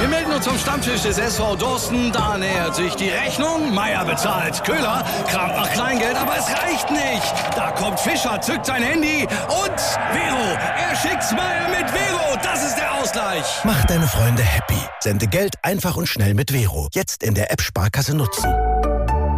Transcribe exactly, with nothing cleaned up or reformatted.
Wir melden uns vom Stammtisch des S V Dorsten. Da nähert sich die Rechnung. Meier bezahlt. Köhler kramt nach Kleingeld, aber es reicht nicht. Da kommt Fischer, zückt sein Handy und Vero. Er schickt's Meier mit Vero. Das ist der Ausgleich. Mach deine Freunde happy. Sende Geld einfach und schnell mit Vero. Jetzt in der App Sparkasse nutzen.